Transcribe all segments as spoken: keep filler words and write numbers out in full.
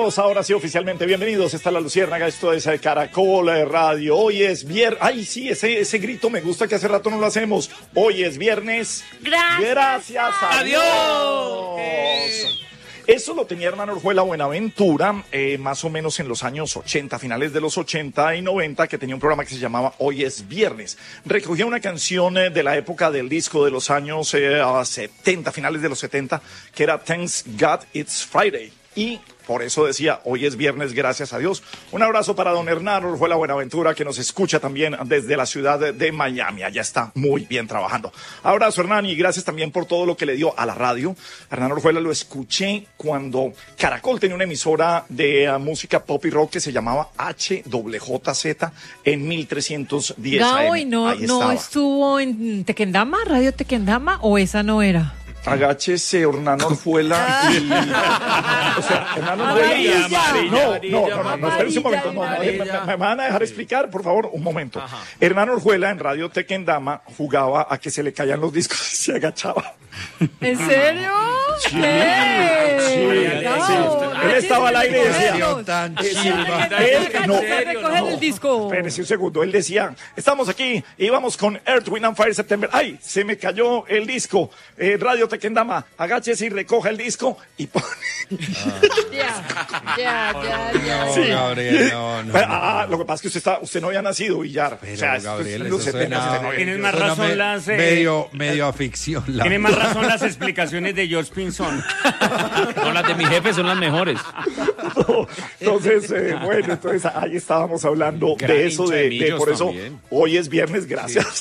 Bienvenidos, ahora sí oficialmente, bienvenidos. Está La Luciérnaga, esto es Caracol Radio. Hoy es viernes. Ay, sí, ese, ese grito me gusta que hace rato no lo hacemos. Hoy es viernes. Gracias. Gracias a Adiós. Dios. Eso lo tenía Hernán Orjuela Buenaventura, eh, más o menos en los años ochenta, finales de los ochenta y noventa, que tenía un programa que se llamaba Hoy es Viernes. Recogía una canción eh, de la época del disco de los años eh, setenta, finales de los setenta, que era Thanks God It's Friday. Y por eso decía, hoy es viernes, gracias a Dios. Un abrazo para don Hernán Orjuela Buenaventura, que nos escucha también desde la ciudad de, de Miami. Allá está muy bien trabajando. Abrazo, Hernán, y gracias también por todo lo que le dio a la radio. Hernán Orjuela lo escuché cuando Caracol tenía una emisora de uh, música pop y rock que se llamaba H J J Z en mil trescientos diez A M. Gao, ¿y no, no estuvo en Tequendama, Radio Tequendama, o esa no era? Agáchese, Hernán Orjuela. Y, o sea, Hernán Orjuela. No, no, no, no, no, espérense un momento. No, no, me, me van a dejar explicar, por favor, un momento. Ajá. Hernán Orjuela en Radio Tequendama jugaba a que se le caían los discos y se agachaba. ¿En serio? Sí, sí, sí. Él estaba al aire y decía. No, recoger el disco. Espérense un segundo. Él decía, estamos aquí, íbamos con Earth, Wind and Fire September. Ay, se me cayó el disco. Eh, Radio Tequendama, agáchese y recoja el disco y pone. Ya, ya, ya, ya. Sí. Gabriel, no, no, ah, lo que pasa es que usted está, usted no había nacido, Villar. Pero, o sea, Gabriel, los eso setenta, suena- setenta, Tienes más Suena razón me- las... eh, medio, medio a ficción. la Tiene más verdad. razón las explicaciones de George Pinzón. No, las de mi jefe son las mejores. No, entonces, eh, bueno, entonces ahí estábamos hablando Gran de eso, hincha de, de de- Millos por eso también. hoy es viernes, gracias.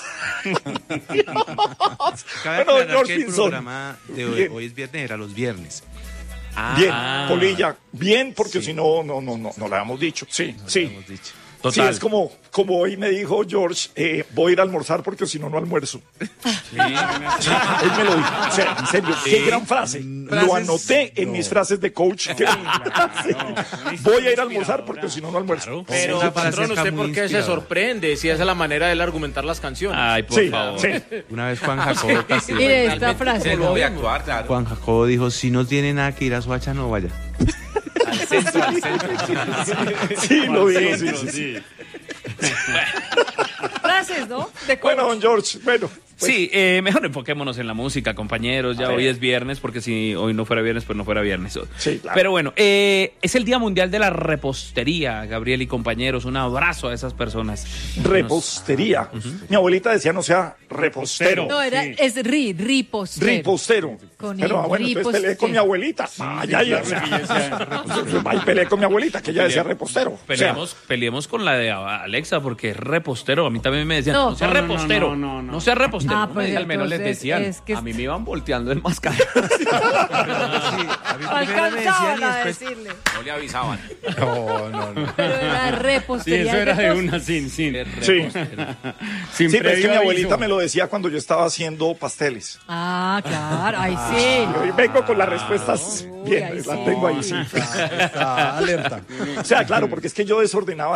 Cabe Bueno, aclarar George que el Pinzón. programa de hoy, Bien. hoy es viernes, era los viernes. Bien, Ah. Polilla, bien, porque Sí. si no, no, no, no, no lo habíamos dicho. Sí, sí. Hemos dicho. Sí, Total. es como, como hoy me dijo George, eh, voy a ir a almorzar porque si no, no almuerzo. Sí, él me lo dijo. O sea, en serio, qué gran frase. Lo anoté en mis frases de coach. Que- Sí. Voy a ir a almorzar porque si no, no almuerzo. Pero, Esa frase patrón, está ¿usted muy por qué se inspiradora. sorprende si esa es la manera de él argumentar las canciones? Ay, por Sí, favor. sí. Una vez Juan Jacobo Castillo, Mire esta frase. Lo voy a actuar, claro. Juan Jacobo dijo, si no tiene nada que ir a Soacha, no vaya. Sí, lo digo, sí, sí, sí. Frases, ¿no? De Bueno, coach. don George, bueno. pues, Sí, eh, mejor enfoquémonos en la música, compañeros. Ya A hoy ver. es viernes, porque si hoy no fuera viernes, pues no fuera viernes. Sí, claro. Pero bueno, eh, es el Día Mundial de la Repostería, Gabriel y compañeros. Un abrazo a esas personas. repostería. Mi abuelita decía no sea repostero. No, era, Sí. es ri, ripostero. Ripostero. Con Pero el ah, bueno, entonces ripostero. peleé con mi abuelita. Ay, ay, o sea, ahí peleé con mi abuelita, que ella decía repostero. O sea, Peleemos, peleemos con la de Alexa, porque es repostero. A mí también me decían, No. no, sea No, no, repostero. no, no, no, No, no. sea repostero. Ah, No me pues diga, al menos les entonces decían. es que- A mí me iban volteando el mascar. Alcanzaban a decirle. No le avisaban. No, no, no. Pero era Sí, repostería. eso era de repos- una sin, sin. sí. sin Sí, pero es que previo mi abuelita aviso. me lo decía cuando yo estaba haciendo pasteles. Ah, claro, ahí Y sí. hoy vengo con las respuestas Uy, bien, ahí las sí. tengo ahí, sí. Está alerta. O sea, claro, porque es que yo desordenaba